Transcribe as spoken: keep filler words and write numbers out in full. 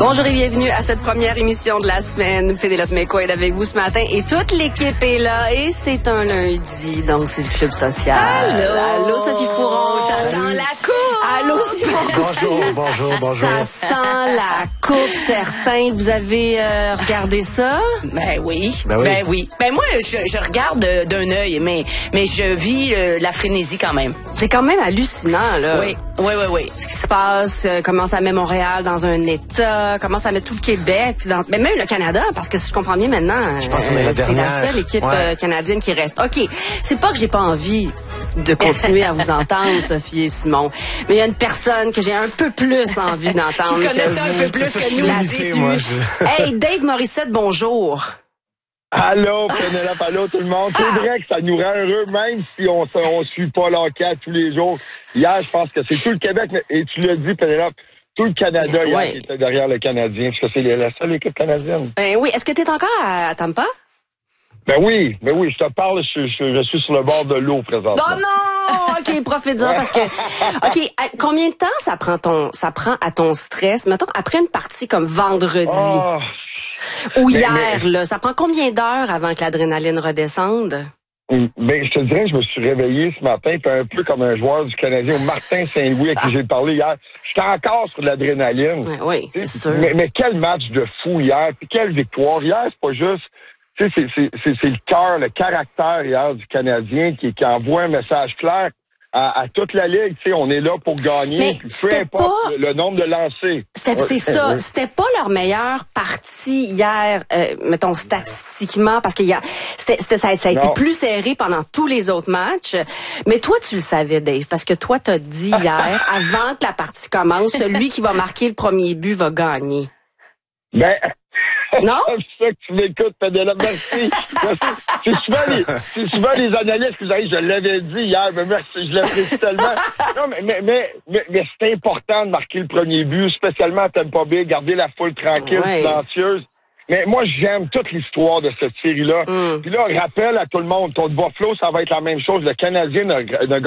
Bonjour et bienvenue à cette première émission de la semaine. Pénélope McQuaid est avec vous ce matin et toute l'équipe est là et c'est un lundi, donc c'est le Club Social. Allô, Allô Sophie Fouron. Ça sent la coupe. Allô Simon. Bonjour, bonjour, bonjour. Ça sent la coupe, certains. Vous avez euh, regardé ça? Ben oui, ben oui. Ben oui. Ben moi, je, je regarde euh, d'un œil, mais mais je vis euh, la frénésie quand même. C'est quand même hallucinant, là. Oui, oui, oui, oui. Ce qui se passe, euh, comment ça met Montréal dans un état, comment ça met tout le Québec, puis dans, mais même le Canada, parce que si je comprends bien maintenant, je pense qu'on est la c'est la dernière. seule équipe ouais. euh, canadienne qui reste. OK, c'est pas que j'ai pas envie de continuer à vous entendre, Sophie et Simon, mais il y a une personne que j'ai un peu plus envie d'entendre. Qui connaît que ça un vous. peu plus ça, que je suis nous. limité, moi, je... Hey, Dave Morissette, bonjour. Allô, Pénélope, allô tout le monde. C'est vrai que ça nous rend heureux, même si on ne suit pas l'enquête tous les jours. Hier, je pense que c'est tout le Québec, et tu l'as dit, Pénélope, tout le Canada hier Ouais. qui était derrière le Canadien, parce que c'est la seule équipe canadienne. Ben oui, est-ce que tu es encore à Tampa? Ben oui, ben oui, je te parle, je, je, je suis sur le bord de l'eau présentement. Non, non! OK, profite-en parce que... OK, à- combien de temps ça prend ton ça prend à ton stress, mettons, après une partie comme vendredi Ah, ou mais- hier, mais- là, ça prend combien d'heures avant que l'adrénaline redescende? ben, je te dirais que je me suis réveillé ce matin, puis un peu comme un joueur du Canadien, au Martin Saint-Louis, à qui j'ai parlé hier. J'étais encore sur de l'adrénaline. Ouais, oui, c'est sûr. Mais, mais quel match de fou hier, puis quelle victoire. Hier, c'est pas juste... Tu sais, c'est, c'est, c'est, c'est le cœur, le caractère hier du Canadien qui, qui envoie un message clair à, à toute la Ligue. Tu sais, on est là pour gagner, Mais puis peu c'était importe pas- le, le nombre de lancers. C'était, Ouais, c'est ça. ouais. C'était pas leur meilleure partie hier, euh, mettons statistiquement, parce qu'il y a, c'était, c'était, ça, ça a été Non. plus serré pendant tous les autres matchs. Mais toi, tu le savais, Dave, parce que toi, t'as dit hier, avant que la partie commence, celui qui va marquer le premier but va gagner. Ben, Non? c'est ça que tu m'écoutes, Pénélope, merci. Merci. C'est souvent les, c'est souvent les analystes qui vous arrivent, je l'avais dit hier, mais merci, je l'apprécie tellement. Non, mais, mais, mais, mais, mais c'est important de marquer le premier but, spécialement à Tampa Bay, garder la foule tranquille, Ouais. silencieuse. Mais moi, j'aime toute l'histoire de cette série-là. Mm. Puis là, rappel à tout le monde, contre Buffalo, ça va être la même chose. Le Canadien ne, ne